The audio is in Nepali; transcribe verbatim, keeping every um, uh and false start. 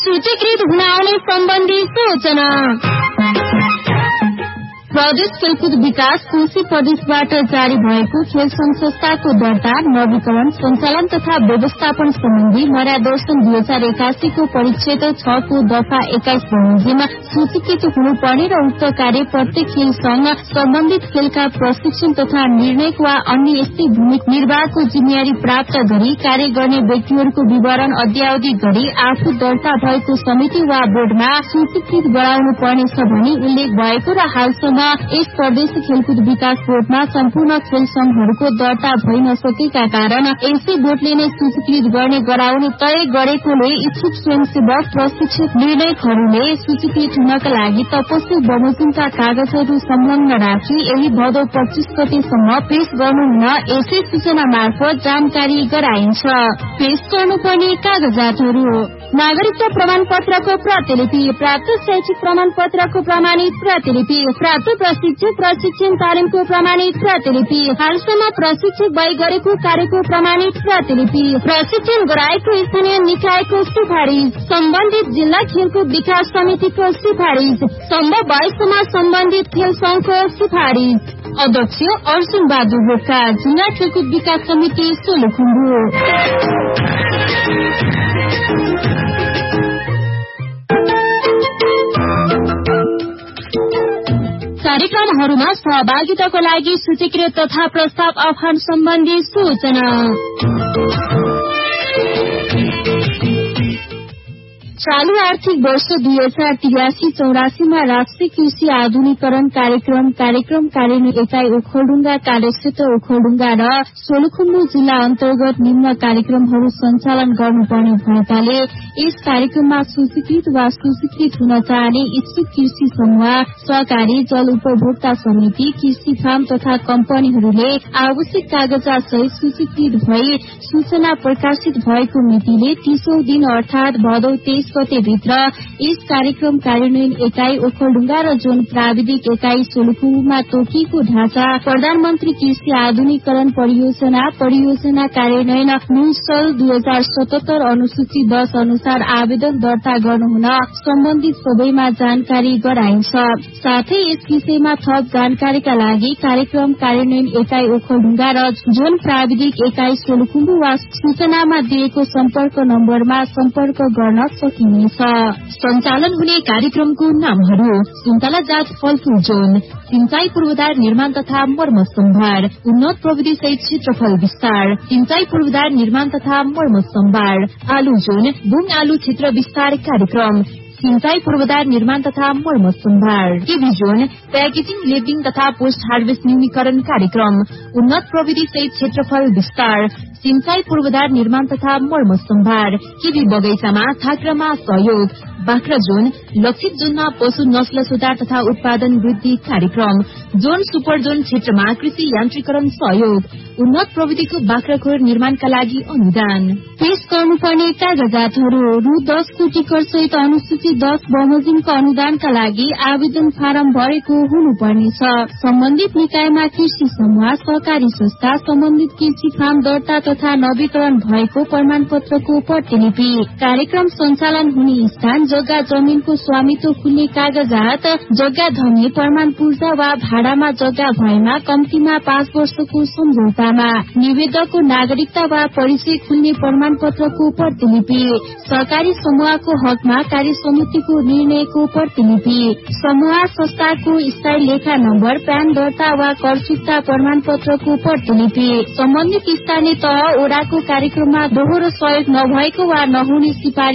सूचीकृत हुन आउने सम्बन्धी सूचना। प्रदेश खेलकुद विकास कोशी प्रदेशबाट जारी भएको खेल संघ संस्थाको दर्ता, नवीकरण, सञ्चालन तथा व्यवस्थापन सम्बन्धी मर्यादर्शन दुई हजार एकासीको परिच्छेद छ को दफा एक्काइस बमोजिम सूचीकृत हुनुपर्ने र उक्त कार्य प्रत्येक खेल संघ सम्बन्धित खेलका प्रशिक्षण तथा निर्णय वा अन्य यस्तै भूमिका निर्वाहको जिम्मेवारी प्राप्त गरी कार्य गर्ने व्यक्तिहरूको विवरण अद्यावधि गरी आफू दर्ता भएको समिति वा बोर्डमा सूचीकृत गराउनु पर्नेछ भनी उल्लेख भएको र हालसम्म यस प्रदेश खेलकुद विकास बोर्डमा सम्पूर्ण खेल संघहरूको दर्ता भइ नसकेका कारण यसै बोर्डले नै सूचीकृत गर्ने गराउने तय गरेकोले इच्छुक स्वयंसेवक प्रशिक्षक निर्णयकहरूले सूचीकृत हुनका लागि तपस्वी बमोजिमका कागजहरू संलग्न राखी यही भदौ पच्चीस गतेसम्म पेश गर्नु हुन यसै सूचना मार्फत जानकारी गराइन्छ। पेश गर्नुपर्ने कागजातहरू: नागरिकता प्रमाण पत्रको प्रतिलिपि, प्राप्त शैक्षिक प्रमाण पत्रको प्रमाणित प्रतिलिपि, प्राप्त प्रशिक्षक प्रशिक्षण तालिमको प्रमाणित प्रतिलिपि, हालसम्म प्रशिक्षक भई गरेको कार्यको प्रमाणित प्रतिलिपि, प्रशिक्षण गराएको स्थानीय निकायको सिफारिश, सम्बन्धित जिल्ला खेलकुद विकास समितिको सिफारिश, सम्भव भएसम्म सम्बन्धित खेल संघको सिफारिश। अध्यक्ष अर्जुन बहादुर बोका, जिल्ला खेलकुद विकास समिति सोलुखुम्बु। कार्यक्रमहरूमा सहभागिताको लागि सूचीकृत तथा प्रस्ताव आह्वान सम्बन्धी सूचना। चालू आर्थिक वर्ष दुई हजार तिरासी चौरासीमा राष्ट्रिय कृषि आधुनिकरण कार्यक्रम कार्यक्रम कार्यान्वयन एकाइ ओखलढुङ्गा कार्यक्षेत्र ओखलढुङ्गा र सोलुखुम्बु जिल्ला अन्तर्गत निम्न कार्यक्रमहरू सञ्चालन गर्नुपर्ने भएकाले यस कार्यक्रममा सूचीकृत वा सूचीकृत हुन चाहने इच्छुक कृषि समूह, सहकारी, जल उपभोक्ता समिति, कृषि फार्म तथा कम्पनीहरूले आवश्यक कागजात सहित सूचीकृत भई सूचना प्रकाशित भएको मितिले तीसौं दिन अर्थात भदौ तेइस गते भित्र यस कार्यक्रम कार्यान्वयन एकाइ ओखलढुङ्गा र जोन प्राविधिक एकाइ सोलुखुम्बुमा तोकिएको ढाँचा प्रधानमन्त्री कृषि आधुनिकरण परियोजना परियोजना कार्यान्वयन न्यूसल दुई हजार सतहत्तर अनुसूची दश अनुसार आवेदन दर्ता गर्नुहुन सम्बन्धित सबैमा जानकारी गराइन्छ। साथै यस विषयमा थप जानकारीका लागि कार्यक्रम कार्यान्वयन एकाइ ओखलढुङ्गा र जोन प्राविधिक एकाइ सोलुखुम्बु वा सूचनामा दिएको सम्पर्क नम्बरमा सम्पर्क गर्न सकिन्छ। सञ्चालन हुने कार्यक्रमको नामहरू: सुन्तला जात फलफूल जोन, सिंचाई पूर्वाधार निर्माण तथा मर्मत सम्भार, उन्नत प्रविधि सहित क्षेत्रफल विस्तार, सिंचाई पूर्वाधार निर्माण तथा मर्मत सम्भार, आलु जोन, बुङ आलु क्षेत्र विस्तार कार्यक्रम, सिंचाई पूर्वाधार निर्माण तथा मर्मत सम्भार, केबी जोन, प्याकेजिङ, लेबलिङ तथा पोस्ट हार्वेस्ट न्यूनीकरण कार्यक्रम, उन्नत प्रविधि सहित क्षेत्रफल विस्तार, सिंचाई पूर्वाधार निर्माण तथा मर्मत सम्भार, केबी बगैँचामा थाक्रामा सहयोग, बाख्रा जोन, लक्षित जोनमा पशु नस्ल सुधार तथा उत्पादन वृद्धि कार्यक्रम, जोन सुपर जोन क्षेत्रमा कृषि यान्त्रिकरण सहयोग, उन्नत प्रविधिको बाख्राखोर निर्माणका लागि अनुदान। पेश गर्नुपर्ने कागजातहरू: रु दस कोटी कर सहित अनुसूची दश बमोजिमको अनुदानका लागि आवेदन फारम भरेको हुनुपर्नेछ। सम्बन्धित निकायमा कृषि समूह, सहकारी संस्था, सम्बन्धित कृषि फार्म दर्ता तथा नवीकरण भएको प्रमाण पत्रको प्रतिलिपि, कार्यक्रम सञ्चालन हुने स्थान, जग्गा जमिनको स्वामित्व खुल्ने कागजात, जग्गा धनी प्रमाण पूर्जा वा भाडामा जग्गा भएमा कम्तीमा पाँच वर्षको सम्झौतामा, निवेदकको नागरिकता वा परिचय खुल्ने प्रमाण पत्रको प्रतिलिपि, सहकारी समूहको हकमा कार्य समितिको निर्णयको प्रतिलिपि, समूह संस्थाको स्थायी लेखा नम्बर, प्यान दर्ता वा कर चुक्ता प्रमाण पत्रको प्रतिलिपि, सम्बन्धित स्थानीय तह ओडाको कार्यक्रममा दोहोरो सहयोग नभएको वा नहुने सिफारिस